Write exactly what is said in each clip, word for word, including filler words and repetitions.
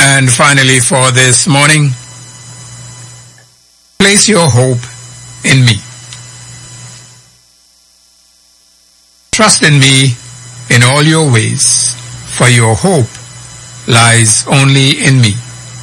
And finally for this morning, place your hope in me. Trust in me in all your ways, for your hope lies only in me.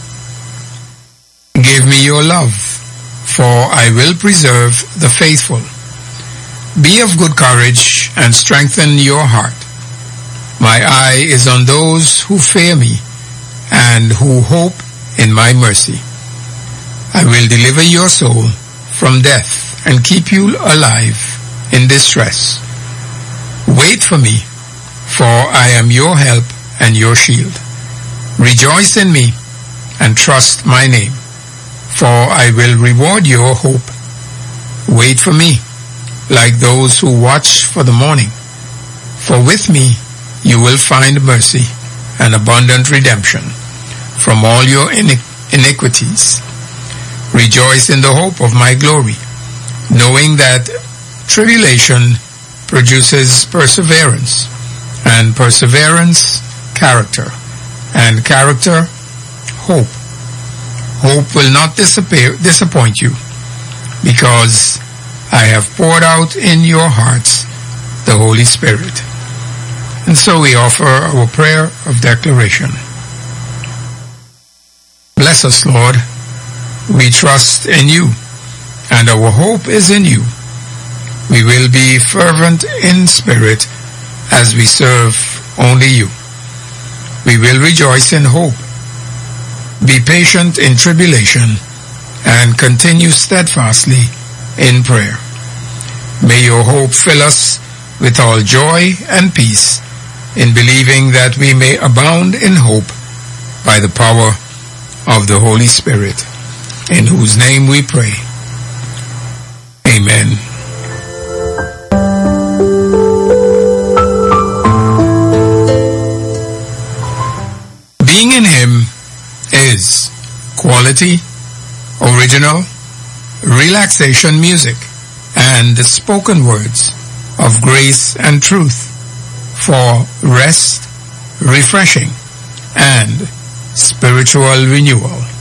Give me your love, for I will preserve the faithful. Be of good courage and strengthen your heart. My eye is on those who fear me and who hope in my mercy. I will deliver your soul from death and keep you alive in distress. Wait for me, for I am your help and your shield. Rejoice in me and trust my name, for I will reward your hope. Wait for me, like those who watch for the morning, for with me you will find mercy and abundant redemption from all your iniquities. Rejoice in the hope of my glory, knowing that tribulation produces perseverance, and perseverance, character, and character, hope. Hope will not disappear, disappoint you, because I have poured out in your hearts the Holy Spirit. And so we offer our prayer of declaration. Bless us, Lord. We trust in you, and our hope is in you. We will be fervent in spirit as we serve only you. We will rejoice in hope, be patient in tribulation, and continue steadfastly in prayer. May your hope fill us with all joy and peace in believing that we may abound in hope by the power of the Holy Spirit, in whose name we pray. Amen. Being in Him is quality, original, relaxation music, and the spoken words of grace and truth for rest, refreshing, and spiritual renewal.